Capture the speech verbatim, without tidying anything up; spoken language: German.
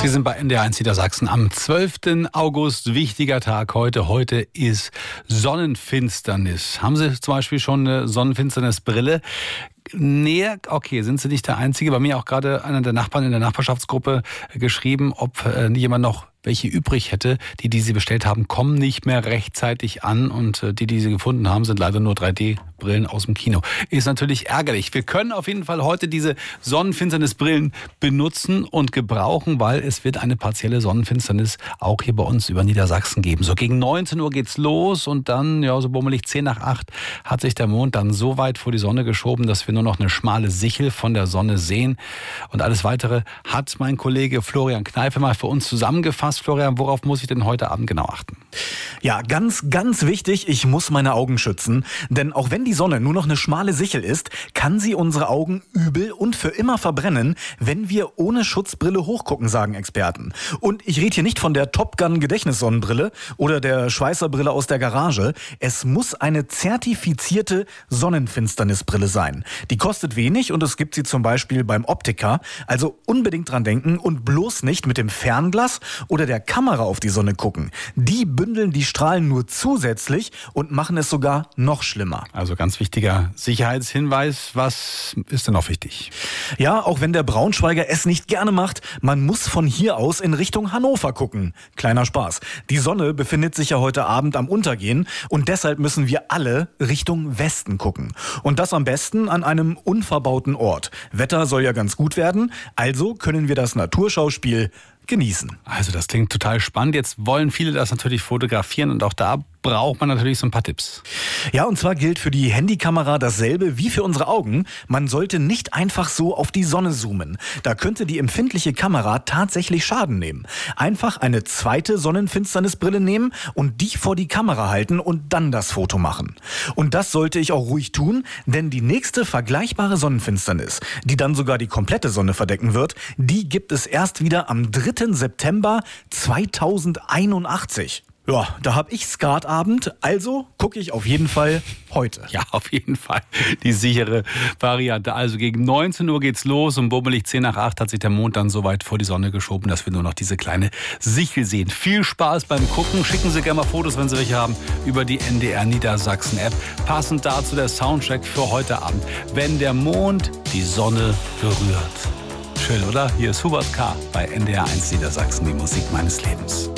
Sie sind bei N D R eins Niedersachsen am zwölften August. Wichtiger Tag heute. Heute ist Sonnenfinsternis. Haben Sie zum Beispiel schon eine Sonnenfinsternisbrille? Nee, okay, sind Sie nicht der Einzige. Bei mir auch gerade einer der Nachbarn in der Nachbarschaftsgruppe geschrieben, ob äh, jemand noch welche übrig hätte. Die, die sie bestellt haben, kommen nicht mehr rechtzeitig an. Und äh, die, die sie gefunden haben, sind leider nur drei D-Brillen aus dem Kino. Ist natürlich ärgerlich. Wir können auf jeden Fall heute diese Sonnenfinsternisbrillen benutzen und gebrauchen, weil es wird eine partielle Sonnenfinsternis auch hier bei uns über Niedersachsen geben. So gegen neunzehn Uhr geht's los und dann, ja, so bummelig zehn nach acht hat sich der Mond dann so weit vor die Sonne geschoben, dass wir nur noch eine schmale Sichel von der Sonne sehen. Und alles Weitere hat mein Kollege Florian Kneife mal für uns zusammengefasst. Florian, worauf muss ich denn heute Abend genau achten? Ja, ganz, ganz wichtig, ich muss meine Augen schützen. Denn auch wenn die Sonne nur noch eine schmale Sichel ist, kann sie unsere Augen übel und für immer verbrennen, wenn wir ohne Schutzbrille hochgucken, sagen Experten. Und ich rede hier nicht von der Top Gun Gedächtnissonnenbrille oder der Schweißerbrille aus der Garage. Es muss eine zertifizierte Sonnenfinsternisbrille sein. Die kostet wenig und es gibt sie zum Beispiel beim Optiker. Also unbedingt dran denken und bloß nicht mit dem Fernglas oder der Kamera auf die Sonne gucken. Die bündeln die Strahlen nur zusätzlich und machen es sogar noch schlimmer. Also ganz wichtiger Sicherheitshinweis. Was ist denn noch wichtig? Ja, auch wenn der Braunschweiger es nicht gerne macht, man muss von hier aus in Richtung Hannover gucken. Kleiner Spaß. Die Sonne befindet sich ja heute Abend am Untergehen und deshalb müssen wir alle Richtung Westen gucken. Und das am besten an einem unverbauten Ort. Wetter soll ja ganz gut werden, also können wir das Naturschauspiel genießen. Also das klingt total spannend. Jetzt wollen viele das natürlich fotografieren und auch da braucht man natürlich so ein paar Tipps. Ja, und zwar gilt für die Handykamera dasselbe wie für unsere Augen. Man sollte nicht einfach so auf die Sonne zoomen. Da könnte die empfindliche Kamera tatsächlich Schaden nehmen. Einfach eine zweite Sonnenfinsternisbrille nehmen und die vor die Kamera halten und dann das Foto machen. Und das sollte ich auch ruhig tun, denn die nächste vergleichbare Sonnenfinsternis, die dann sogar die komplette Sonne verdecken wird, die gibt es erst wieder am dritten September zweitausendeinundachtzig. Ja, da hab ich Skatabend, also gucke ich auf jeden Fall heute. Ja, auf jeden Fall die sichere Variante. Also gegen neunzehn Uhr geht's los und bummelig zehn nach acht hat sich der Mond dann so weit vor die Sonne geschoben, dass wir nur noch diese kleine Sichel sehen. Viel Spaß beim Gucken. Schicken Sie gerne mal Fotos, wenn Sie welche haben, über die N D R Niedersachsen App. Passend dazu der Soundtrack für heute Abend. Wenn der Mond die Sonne berührt. Schön, oder? Hier ist Hubert K. bei N D R eins Niedersachsen, die Musik meines Lebens.